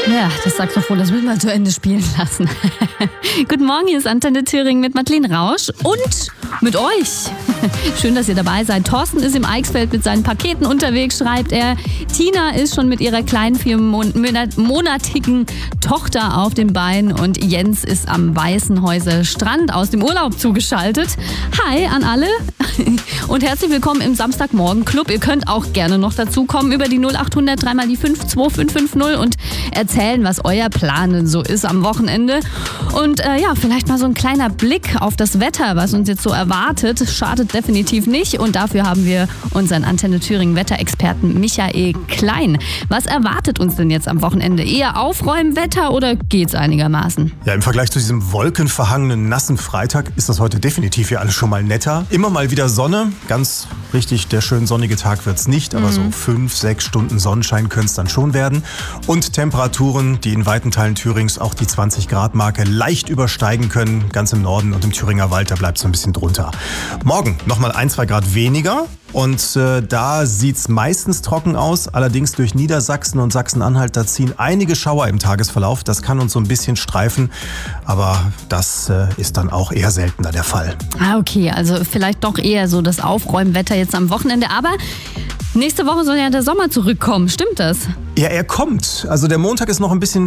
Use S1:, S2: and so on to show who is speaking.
S1: Ja, das Saxophon, das müssen wir zu Ende spielen lassen. Guten Morgen, hier ist Antenne Thüringen mit Madeleine Rausch und mit euch. Schön, dass ihr dabei seid. Thorsten ist im Eichsfeld mit seinen Paketen unterwegs, schreibt er. Tina ist schon mit ihrer kleinen 4-monatigen Tochter auf den Beinen und Jens ist am Weißenhäuser Strand aus dem Urlaub zugeschaltet. Hi an alle und herzlich willkommen im Samstagmorgen-Club. Ihr könnt auch gerne noch dazu kommen über die 0800 3 mal die 5 2550 und erzählen, was euer Plan so ist am Wochenende. Und vielleicht mal so ein kleiner Blick auf das Wetter, was uns jetzt so erwartet. Schadet definitiv nicht. Und dafür haben wir unseren Antenne Thüringen Wetterexperten Michael Klein. Was erwartet uns denn jetzt am Wochenende? Eher Aufräumwetter oder geht's einigermaßen?
S2: Ja, im Vergleich zu diesem wolkenverhangenen, nassen Freitag ist das heute definitiv hier alles schon mal netter. Immer mal wieder Sonne. Ganz richtig, der schön sonnige Tag wird's nicht, aber so 5-6 Stunden Sonnenschein können es dann schon werden. Und Temperaturen, die in weiten Teilen Thürings auch die 20-Grad-Marke leicht übersteigen können. Ganz im Norden und im Thüringer Wald, da bleibt es ein bisschen drunter. Morgen nochmal 1-2 Grad weniger. Und da sieht's meistens trocken aus. Allerdings durch Niedersachsen und Sachsen-Anhalt, da ziehen einige Schauer im Tagesverlauf. Das kann uns so ein bisschen streifen, aber das ist dann auch eher seltener der Fall.
S1: Okay, also vielleicht doch eher so das Aufräumwetter jetzt am Wochenende. Aber nächste Woche soll ja der Sommer zurückkommen, stimmt das?
S2: Ja, er kommt. Also der Montag ist noch ein bisschen